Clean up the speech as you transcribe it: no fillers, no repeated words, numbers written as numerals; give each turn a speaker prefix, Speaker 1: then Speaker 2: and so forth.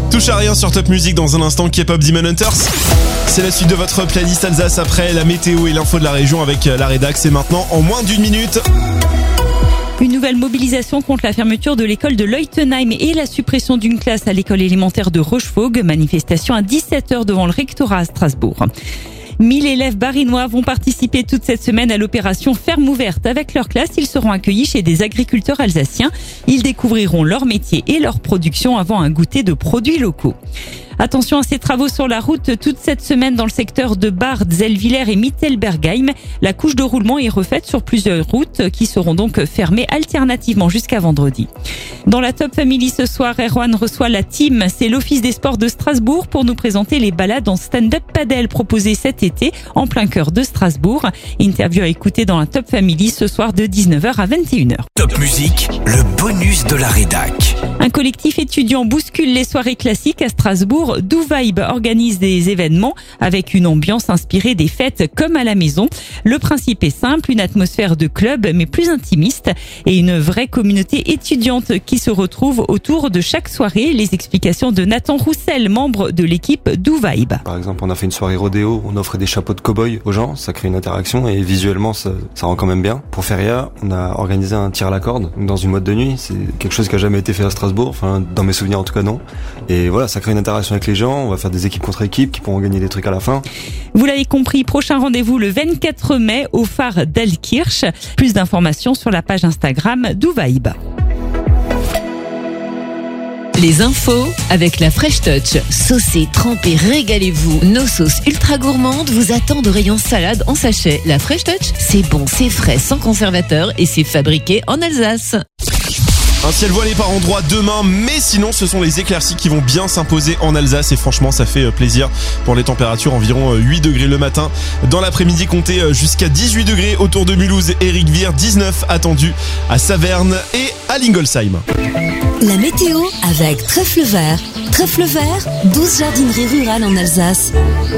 Speaker 1: Touche à rien sur Top Music dans un instant, K-pop Demon Hunters. C'est la suite de votre playlist Alsace après la météo et l'info de la région avec la rédac. C'est maintenant en moins d'1 minute.
Speaker 2: Une nouvelle mobilisation contre la fermeture de l'école de Leutenheim et la suppression d'une classe à l'école élémentaire de Rochefoucauld. Manifestation à 17h devant le rectorat à Strasbourg. 1000 élèves barinois vont participer toute cette semaine à l'opération Ferme ouverte. Avec leur classe, ils seront accueillis chez des agriculteurs alsaciens. Ils découvriront leur métier et leur production avant un goûter de produits locaux. Attention à ces travaux sur la route toute cette semaine dans le secteur de Bard, Zellwiller et Mittelbergheim. La couche de roulement est refaite sur plusieurs routes qui seront donc fermées alternativement jusqu'à vendredi. Dans la Top Family ce soir, Erwan reçoit la team. C'est l'Office des sports de Strasbourg pour nous présenter les balades en stand-up paddle proposées cet été en plein cœur de Strasbourg. Interview à écouter dans la Top Family ce soir de 19h à 21h.
Speaker 3: Top Music, le bonus de la rédac.
Speaker 2: Un collectif étudiant bouscule les soirées classiques à Strasbourg. Do Vibe organise des événements avec une ambiance inspirée des fêtes comme à la maison. Le principe est simple, une atmosphère de club mais plus intimiste et une vraie communauté étudiante qui se retrouve autour de chaque soirée. Les explications de Nathan Roussel, membre de l'équipe Do Vibe.
Speaker 4: Par exemple, on a fait une soirée rodéo, on offre des chapeaux de cow-boy aux gens, ça crée une interaction et visuellement ça rend quand même bien. Pour Feria, on a organisé un tir à la corde dans une boîte de nuit, c'est quelque chose qui a jamais été fait à Strasbourg, enfin dans mes souvenirs en tout cas non. Et voilà, ça crée une interaction avec les gens, on va faire des équipes contre équipes qui pourront gagner des trucs à la fin.
Speaker 2: Vous l'avez compris, prochain rendez-vous le 24 mai au phare d'Altkirch. Plus d'informations sur la page Instagram Do Vibe.
Speaker 5: Les infos avec la Fresh Touch. Saucez, trempez, régalez-vous. Nos sauces ultra gourmandes vous attendent au rayon salade en sachet. La Fresh Touch, c'est bon, c'est frais, sans conservateur et c'est fabriqué en Alsace.
Speaker 1: Un ciel voilé par endroits demain, mais sinon ce sont les éclaircies qui vont bien s'imposer en Alsace et franchement ça fait plaisir pour les températures, environ 8 degrés le matin. Dans l'après-midi, comptez jusqu'à 18 degrés autour de Mulhouse et Riquewihr, 19 attendus à Saverne et à Lingolsheim.
Speaker 6: La météo avec Trèfle Vert. Trèfle Vert, 12 jardineries rurales en Alsace.